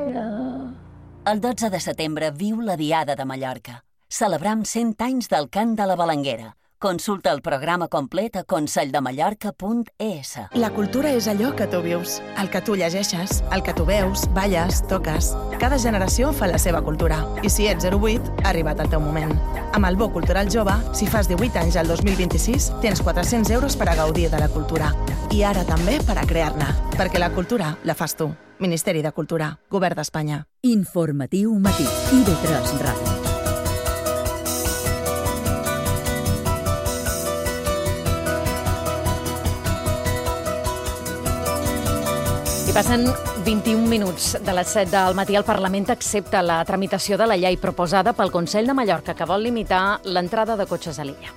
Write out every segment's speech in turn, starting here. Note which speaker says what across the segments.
Speaker 1: El 12 de setembre viu la Diada de Mallorca. Celebram 100 anys del cant de la Balanguera. Consulta el programa complet a conselldemallorca.es.
Speaker 2: La cultura és allò que tu vius, el que tu llegeixes, el que tu veus, balles, toques. Cada generació fa la seva cultura. I si ets 08, ha arribat el teu moment. Amb el Bo Cultural Jove, si fas 18 anys al 2026, tens 400 euros per a gaudir de la cultura. I ara també per a crear-ne. Perquè la cultura la fas tu. Ministeri de Cultura, Govern d'Espanya.
Speaker 3: Informatiu Matí, IB3 Ràdio.
Speaker 4: I passen 21 minuts de les 7 del matí. El Parlament accepta la tramitació de la llei proposada pel Consell de Mallorca, que vol limitar l'entrada de cotxes a l'illa.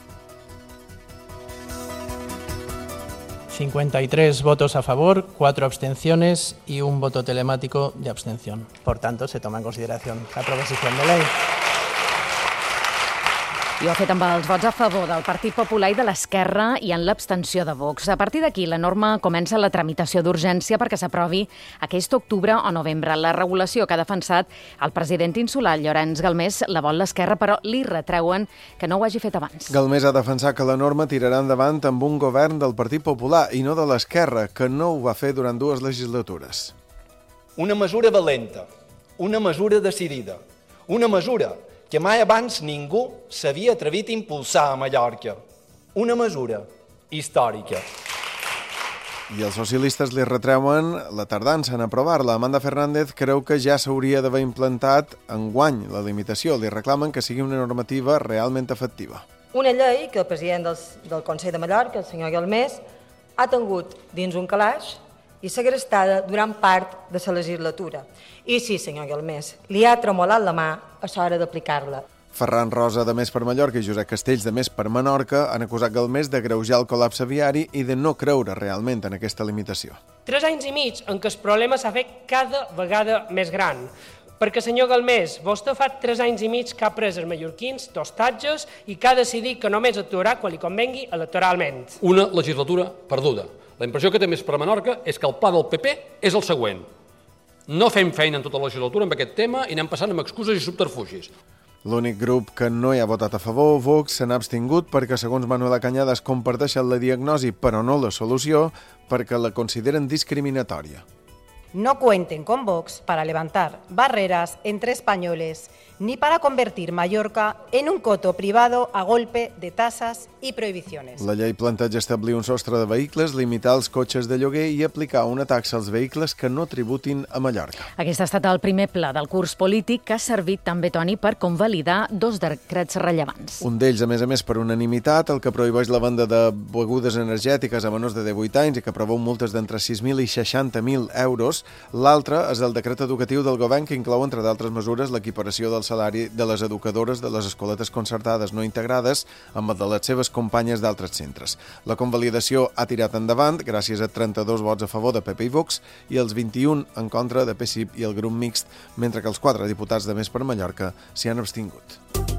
Speaker 5: 53 votos a favor, 4 abstenciones y un voto telemático de abstención. Por tanto, se toma en consideración la proposición de ley.
Speaker 4: I ho ha fet amb els vots a favor del Partit Popular i de l'Esquerra i en l'abstenció de Vox. A partir d'aquí, la norma comença la tramitació d'urgència perquè s'aprovi aquest octubre o novembre. La regulació que ha defensat el president insular, Llorenç Galmés, la vol l'Esquerra, però li retreuen que no ho hagi fet abans.
Speaker 6: Galmés ha defensat que la norma tirarà endavant amb un govern del Partit Popular i no de l'Esquerra, que no ho va fer durant 2 legislatures.
Speaker 7: Una mesura valenta, una mesura decidida, una mesura que mai abans ningú s'havia atrevit a impulsar a Mallorca. Una mesura històrica.
Speaker 6: I els socialistes li retreuen la tardança en aprovar-la. Amanda Fernández creu que ja s'hauria d'haver implantat enguany la limitació. Li reclamen que sigui una normativa realment efectiva.
Speaker 8: Una llei que el president del Consell de Mallorca, el senyor Galmés, ha tingut dins un calaix i segrestada durant part de la legislatura. I sí, senyor Galmés, li ha tremolat la mà a l'hora d'aplicar-la.
Speaker 6: Ferran Rosa, de Més per Mallorca, i Josep Castells, de Més per Menorca, han acusat Galmés d'agreujar el col·lapse viari i de no creure realment en aquesta limitació.
Speaker 9: 3 anys i mig en què el problema s'ha fet cada vegada més gran. Perquè, senyor Galmés, vostè fa 3 anys i mig que ha pres els mallorquins d'hostatges i que ha decidit que només actuarà quan li convengui electoralment.
Speaker 10: Una legislatura perduda. La impressió que té Més per Menorca és que el pla del PP és el següent. No fem feina en tota la legislatura amb aquest tema i anem passant amb excuses i subterfugis.
Speaker 6: L'únic grup que no hi ha votat a favor, Vox, se n'ha abstingut perquè, segons Manuela Cañadas, comparteixen la diagnosi però no la solució perquè la consideren discriminatòria.
Speaker 11: No cuenten con Vox para levantar barreras entre españoles ni para convertir Mallorca en un coto privado a golpe de tasas y prohibiciones.
Speaker 6: La llei planteja establir un sostre de vehicles, limitar els cotxes de lloguer i aplicar una taxa als vehicles que no tributin a Mallorca.
Speaker 4: Aquest ha estat el primer pla del curs polític que ha servit també, Toni, per convalidar 2 decrets rellevants.
Speaker 6: Un d'ells, a més, per unanimitat, el que prohibeix la venda de begudes energètiques a menors de 18 anys i que preveu multes d'entre 6.000 i 60.000 euros. L'altre és el decret educatiu del govern que inclou, entre d'altres mesures, l'equiparació del salari de les educadores de les escoletes concertades no integrades amb el de les seves companyes d'altres centres. La convalidació ha tirat endavant gràcies a 32 vots a favor de PP i Vox i els 21 en contra de PSIP i el grup mixt, mentre que els 4 diputats de Més per Mallorca s'hi han abstingut.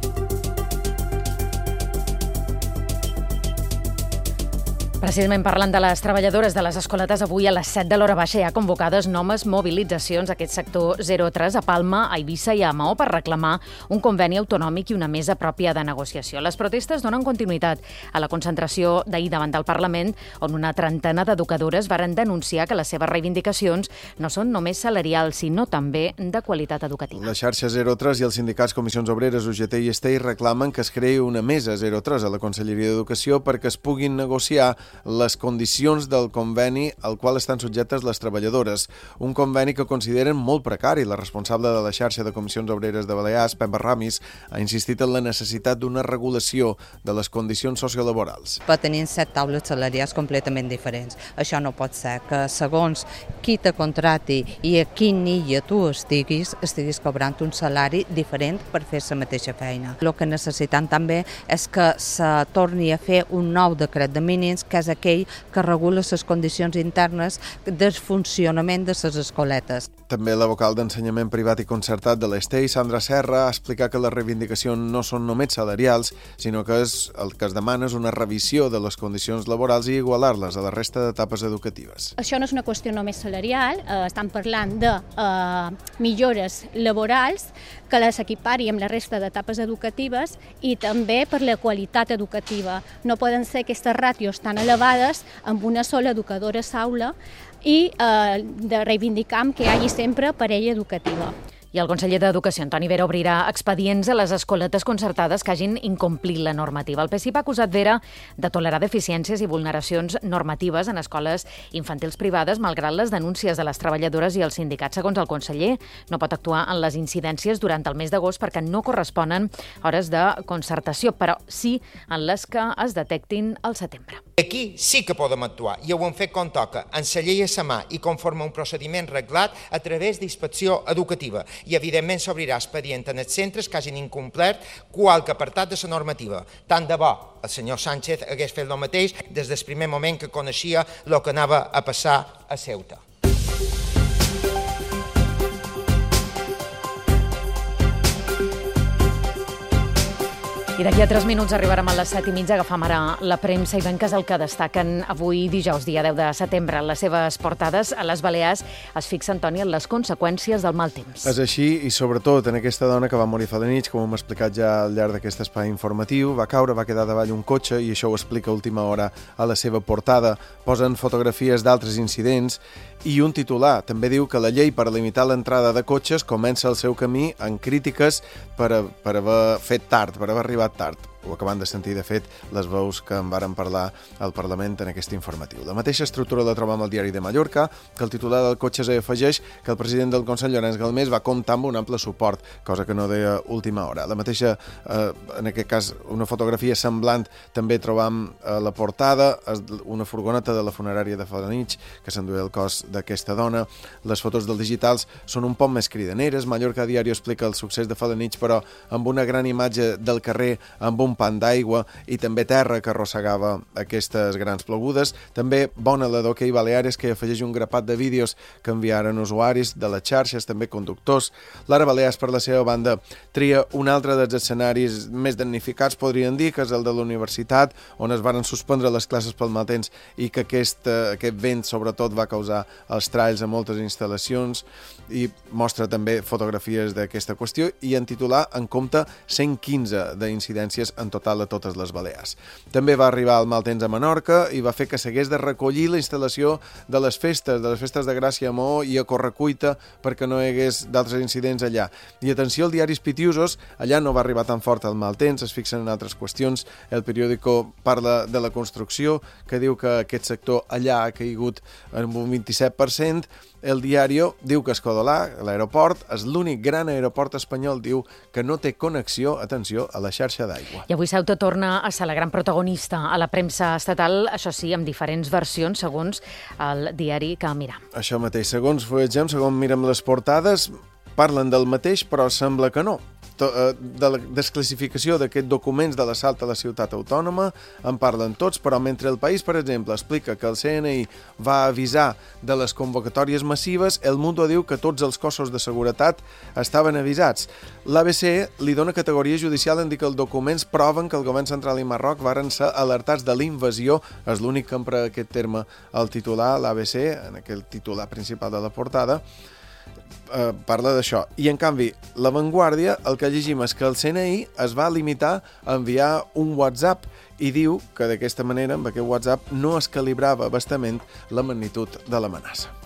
Speaker 4: Precisament parlant de les treballadores de les escoletes, avui a les 7 de l'hora baixa hi ha convocades noves mobilitzacions a aquest sector 03 a Palma, a Eivissa i a Maó per reclamar un conveni autonòmic i una mesa pròpia de negociació. Les protestes donen continuïtat a la concentració d'ahir davant del Parlament, on una trentena d'educadores varen denunciar que les seves reivindicacions no són només salarials, sinó també de qualitat educativa.
Speaker 6: La xarxa 03 i els sindicats Comissions Obreres, UGT i STEI reclamen que es creï una mesa 03 a la Conselleria d'Educació perquè es puguin negociar les condicions del conveni al qual estan subjectes les treballadores. Un conveni que consideren molt precari. La responsable de la xarxa de Comissions Obreres de Balears, Pepa Ramis, ha insistit en la necessitat d'una regulació de les condicions sociolaborals.
Speaker 12: Però tenim 7 taules salarials completament diferents. Això no pot ser que segons qui te contrati i a quin illa tu estiguis cobrant un salari diferent per fer la mateixa feina. El que necessitem també és que se torni a fer un nou decret de mínims que és aquell que regula les condicions internes del funcionament de les escoletes.
Speaker 6: També la vocal d'Ensenyament Privat i Concertat de l'Estei, Sandra Serra, ha explicat que les reivindicacions no són només salarials, sinó que el que es demana és una revisió de les condicions laborals i igualar-les a la resta d'etapes educatives.
Speaker 13: Això no és una qüestió només salarial, estan parlant de millores laborals que les equipari amb la resta d'etapes educatives i també per la qualitat educativa. No poden ser aquestes ràtios tan elevades amb una sola educadora a l'aula i de reivindicar que hi hagi sempre parella educativa.
Speaker 4: I el conseller d'Educació, Antoni Vera, obrirà expedients a les escoletes concertades que hagin incomplit la normativa. El PSIP ha acusat Vera de tolerar deficiències i vulneracions normatives en escoles infantils privades, malgrat les denúncies de les treballadores i els sindicats. Segons el conseller, no pot actuar en les incidències durant el mes d'agost perquè no corresponen hores de concertació, però sí en les que es detectin al setembre.
Speaker 14: Aquí sí que podem actuar i ho hem fet com toca, en la llei a la mà i conforme un procediment reglat a través d'inspecció educativa. I, evidentment, s'obrirà expedient en els centres que hagin incomplert qualque apartat de la normativa. Tant de bo el senyor Sánchez hagués fet el mateix des del primer moment que coneixia el que anava a passar a Ceuta.
Speaker 4: I d'aquí a 3 minuts arribarem a les 7:30, agafam ara la premsa i veiem que és el que destaquen avui dijous, dia 10 de setembre. En les seves portades a les Balears es fixa, Antoni, en les conseqüències del mal temps.
Speaker 6: És així, i sobretot en aquesta dona que va morir fa de nit, com hem explicat ja al llarg d'aquest espai informatiu, va caure, va quedar davall un cotxe, i això ho explica a última hora a la seva portada. Posen fotografies d'altres incidents i un titular. També diu que la llei per limitar l'entrada de cotxes comença el seu camí en crítiques per haver fet tard, per haver arribat tard. Ho acabem de sentir, de fet, les veus que en varen parlar al Parlament en aquest informatiu. La mateixa estructura la trobam al Diari de Mallorca, que el titular del Cotxes afegeix que el president del Consell, Llorenç Galmés, va comptar amb un ample suport, cosa que no deia última hora. La mateixa, en aquest cas, una fotografia semblant, també trobam a la portada, una furgoneta de la funerària de Felanitx, que s'enduia el cos d'aquesta dona. Les fotos dels digitals són un poc més cridaneres. Mallorca Diario explica el succés de Felanitx, però amb una gran imatge del carrer, amb un pan d'aigua i també terra que arrossegava aquestes grans plogudes. També bona la d'Hockey Baleares, que afegeix un grapat de vídeos que enviaren usuaris de les xarxes, també conductors. L'Ara Balears, per la seva banda, tria un altre dels escenaris més damnificats, podrien dir, que és el de la universitat, on es varen suspendre les classes pel mal temps i que aquest vent, sobretot, va causar els tralls a moltes instal·lacions, i mostra també fotografies d'aquesta qüestió, i en titular en compta 115 d'incidències en total a totes les Balears. També va arribar el mal temps a Menorca i va fer que s'hagués de recollir la instal·lació de les festes de Gràcia a Maó i a Correcuita perquè no hi hagués d'altres incidents allà. I atenció, el diari Pitiusos, allà no va arribar tan fort el mal temps, es fixen en altres qüestions. El periòdico parla de la construcció, que diu que aquest sector allà ha caigut en un 27%. El Diario diu que Escodolà, l'aeroport, és l'únic gran aeroport espanyol, diu que no té connexió, atenció, a la xarxa d'aigua.
Speaker 4: I avui Ceuta torna a ser la gran protagonista a la premsa estatal, això sí, amb diferents versions, segons el diari que miram.
Speaker 6: Això mateix, segons fuegem, segons mirem les portades, parlen del mateix, però sembla que no. De la desclassificació d'aquests documents de l'assalt a la ciutat autònoma en parlen tots, però mentre El País, per exemple, explica que el CNI va avisar de les convocatòries massives, El Mundo diu que tots els cossos de seguretat estaven avisats. L'ABC li dona categoria judicial en dir que els documents proven que el govern central i Marroc varen ser alertats de la invasió. És l'únic que empra aquest terme al titular, l'ABC, en aquell titular principal de la portada, parla d'això. I, en canvi, La Vanguardia, el que llegim és que el CNI es va limitar a enviar un WhatsApp i diu que d'aquesta manera, amb aquest WhatsApp, no es calibrava bastament la magnitud de l'amenaça.